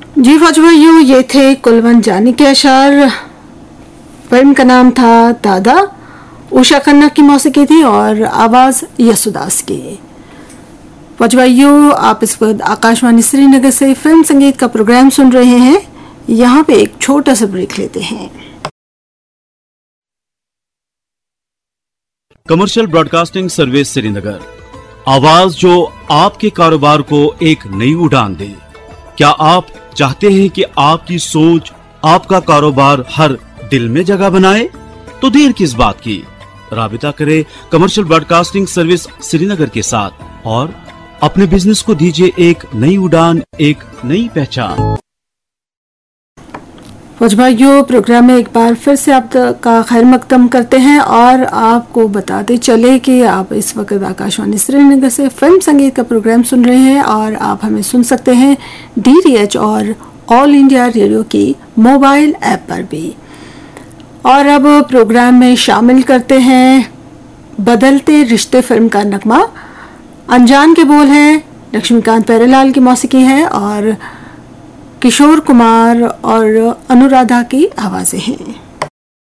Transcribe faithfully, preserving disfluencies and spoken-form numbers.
जी फौजी भाइयों, ये थे कुलवंत जानी के अशार। फिल्म का नाम था दादा। उषा खन्ना की मौसीकी थी और आवाज यसुदास की। फौजी भाइयों, आप इस वक्त आकाशवाणी श्रीनगर से फिल्म संगीत का प्रोग्राम सुन रहे हैं। यहाँ पे एक छोटा सा ब्रेक लेते हैं। कमर्शियल ब्रॉडकास्टिंग सर्विस श्रीनगर, आवाज जो आपके कारोबार को एक नई उड़ान दे। क्या आप चाहते हैं कि आपकी सोच, आपका कारोबार हर दिल में जगह बनाए? तो देर किस बात की, राबिता करें कमर्शियल ब्रॉडकास्टिंग सर्विस श्रीनगर के साथ और अपने बिजनेस को दीजिए एक नई उड़ान, एक नई पहचान। फौज भाइयों, प्रोग्राम में एक बार फिर से आपका खैर मकदम करते हैं और आपको बताते चले कि आप इस वक्त आकाशवाणी श्रीनगर से फिल्म संगीत का प्रोग्राम सुन रहे हैं और आप हमें सुन सकते हैं डीटीएच और ऑल इंडिया रेडियो की मोबाइल ऐप पर भी। और अब प्रोग्राम में शामिल करते हैं बदलते रिश्ते फिल्म का नगमा। अनजान के बोल हैं, लक्ष्मीकांत प्यारेलाल की मौसीकी है और किशोर कुमार और अनुराधा की आवाजें हैं।